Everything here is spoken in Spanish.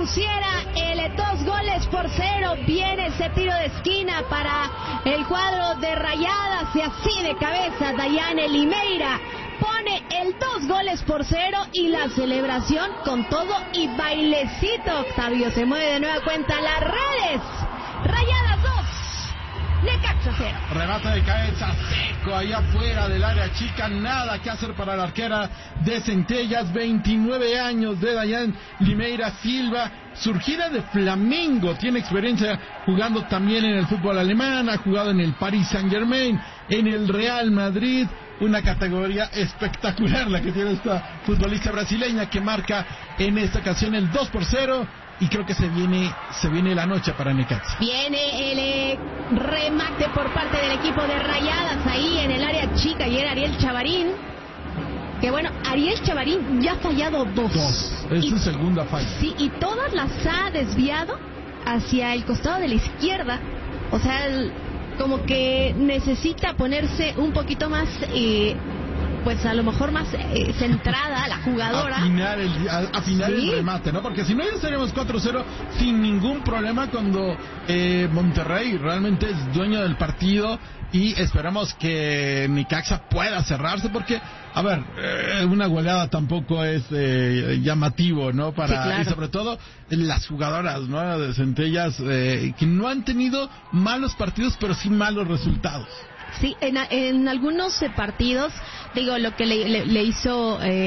pusiera el 2-0. Viene ese tiro de esquina para el cuadro de Rayadas y así de cabeza Dayane Limeira pone el 2-0 y la celebración con todo y bailecito. Octavio se mueve de nueva cuenta a las redes. Rayadas 2, Necaxa 0. Remate de cabeza seco allá afuera del área chica, nada que hacer para la arquera de Centellas, 29 años de Dayane Limeira Silva, surgida de Flamengo, tiene experiencia jugando también en el fútbol alemán, ha jugado en el Paris Saint-Germain, en el Real Madrid. Una categoría espectacular la que tiene esta futbolista brasileña que marca en esta ocasión el 2-0 y creo que se viene la noche para Necaxa. Viene el remate por parte del equipo de Rayadas ahí en el área chica y era Ariel Chavarín. Que bueno, Ariel Chavarín ya ha fallado dos. Es su segunda falla. Sí, y todas las ha desviado hacia el costado de la izquierda. O sea, como que necesita ponerse un poquito más, pues a lo mejor más centrada la jugadora. Afinar el remate, ¿no? Porque si no ya estaríamos 4-0 sin ningún problema cuando Monterrey realmente es dueño del partido y esperamos que Necaxa pueda cerrarse porque, a ver, una goleada tampoco es llamativo, ¿no? Sí, claro. Y sobre todo las jugadoras, ¿no? De Centellas que no han tenido malos partidos, pero sí malos resultados. Sí, en algunos partidos, digo, lo que le hizo